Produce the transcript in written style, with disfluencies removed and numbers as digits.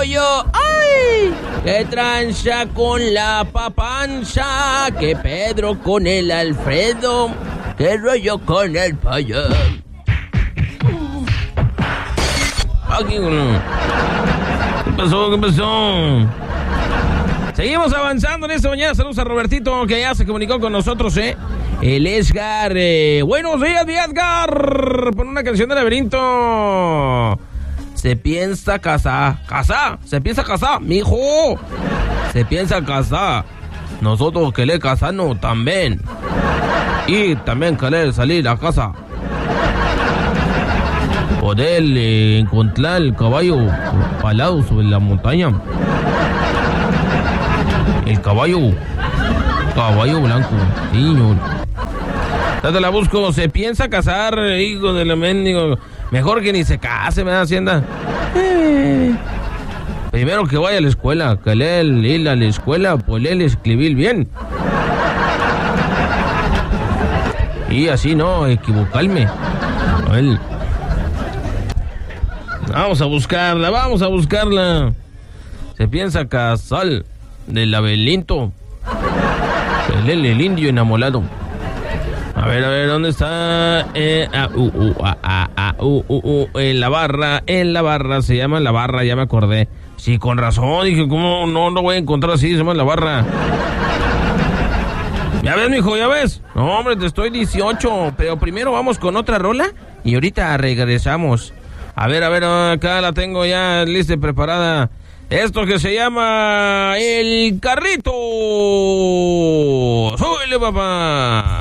rollo? ¡Ay! ¿Qué tranza con la papanza? ¿Qué Pedro con el Alfredo? ¿Qué rollo con el pollo? ¿Qué pasó? ¿Qué pasó? Seguimos avanzando en esta mañana. Saludos a Robertito, que ya se comunicó con nosotros, el Edgar. Buenos días, mi Edgar. Pon una canción de Laberinto. Se piensa casar. ¿Casar? ¿Se piensa casar? Mijo. Se piensa casar. Nosotros queremos casarnos también. Y también querer salir a casa. Poder encontrar el caballo palado sobre la montaña. El caballo blanco, señor. Ya te la busco. Se piensa casar, hijo de la mendigo. Mejor que ni se case, me da Hacienda. Primero que vaya a la escuela, que lea ir a la escuela, pues lee escribir bien. Y así no equivocarme. Vamos a buscarla. Se piensa casar del laberinto. El indio enamorado. A ver, ¿dónde está? En la barra, se llama La Barra, ya me acordé. Sí, con razón, dije, ¿cómo no lo voy a encontrar así? Se llama La Barra. ¿Ya ves, mijo, ya ves? No, hombre, te estoy 18, pero primero vamos con otra rola y ahorita regresamos. A ver, acá la tengo ya lista y preparada. Esto que se llama El Carrito. ¡Súbele, papá!